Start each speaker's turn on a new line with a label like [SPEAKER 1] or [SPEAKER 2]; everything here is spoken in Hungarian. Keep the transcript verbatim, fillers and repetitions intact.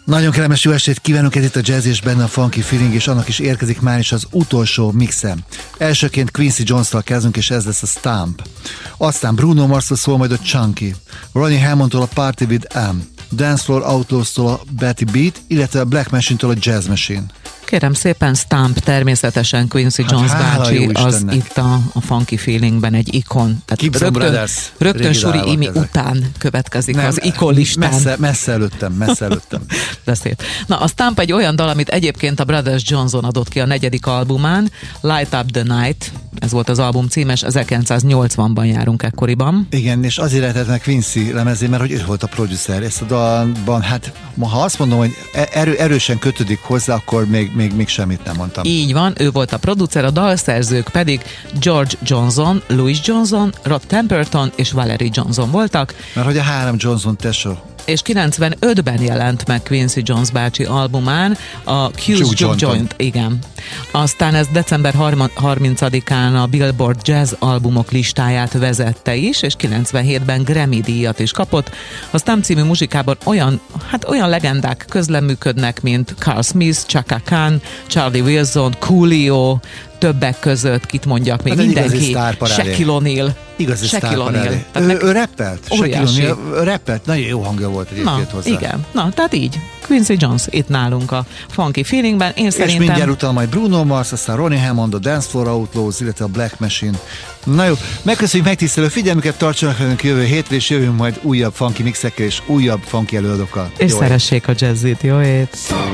[SPEAKER 1] Nagyon kellemes jó estét kívánunk, ez itt a Jazz és benne a Funky Feeling, és annak is érkezik már is az utolsó mixem. Elsőként Quincy Jones-tal kezdünk, és ez lesz a Stomp. Aztán Bruno Mars-tól szól majd a Chunky, Ronnie Hammondtól a Party with M, Dance Floor Outlaws-tól a Betty Beat, illetve a Black Machine-től a Jazz Machine.
[SPEAKER 2] Kérem szépen, Stomp, természetesen Quincy
[SPEAKER 1] Hát
[SPEAKER 2] Jones bácsi, az
[SPEAKER 1] Istennek.
[SPEAKER 2] itt a, a Funky Feelingben egy ikon.
[SPEAKER 1] Gibson
[SPEAKER 2] rögtön,
[SPEAKER 1] Brothers,
[SPEAKER 2] rögtön
[SPEAKER 1] régi
[SPEAKER 2] Suri
[SPEAKER 1] dalok
[SPEAKER 2] Imi
[SPEAKER 1] ezek.
[SPEAKER 2] után következik
[SPEAKER 1] Nem,
[SPEAKER 2] az ikon listán.
[SPEAKER 1] Messze, messze előttem, messze előttem.
[SPEAKER 2] De szép. Na, a Stomp egy olyan dal, amit egyébként a Brothers Johnson adott ki a negyedik albumán, Light Up the Night, ez volt az album címes, ezerkilencszáznyolcvanban járunk ekkoriban.
[SPEAKER 1] Igen, és azért lehetett meg Quincy lemezé, mert hogy ő volt a producer. Ezt a dalban, hát ha azt mondom, hogy erő, erősen kötődik hozzá, akkor még, még, még semmit nem mondtam.
[SPEAKER 2] Így van, ő volt a producer, a dalszerzők pedig George Johnson, Louis Johnson, Rod Temperton és Valerie Johnson voltak.
[SPEAKER 1] Mert hogy a három Johnson tesó.
[SPEAKER 2] És kilencvenötben jelent meg Quincy Jones bácsi albumán a Q's Juke Joint, igen. Aztán ez december harmincadikán a Billboard Jazz albumok listáját vezette is, és kilencvenhétben Grammy díjat is kapott. A Stomp című muzsikában olyan, hát olyan legendák közleműködnek, mint Carl Smith, Chaka Khan, Charlie Wilson, Coolio, többek között, kit mondjak még,
[SPEAKER 1] hát
[SPEAKER 2] mindenki, Shaquille O'Neal.
[SPEAKER 1] Igazi
[SPEAKER 2] sztárparádé.
[SPEAKER 1] Ő, ő rappelt?
[SPEAKER 2] Óriási.
[SPEAKER 1] Ő rappelt, nagyon jó hangja volt egyébként hozzá.
[SPEAKER 2] Igen, na, tehát így. Quincy Jones itt nálunk a Funky Feelingben. Én
[SPEAKER 1] és
[SPEAKER 2] szerintem...
[SPEAKER 1] mindjárt utána majd Bruno Mars, aztán Ronnie Hammond, a Dance Floor Outlaws, illetve a Black Machine. Na jó, megköszönjük megtisztelő figyelmüket, tartsanak velünk jövő hétre, és jövünk majd újabb funky mixekkel és újabb funky előadókkal.
[SPEAKER 2] És
[SPEAKER 1] Jó
[SPEAKER 2] szeressék a jazzit, jó ét!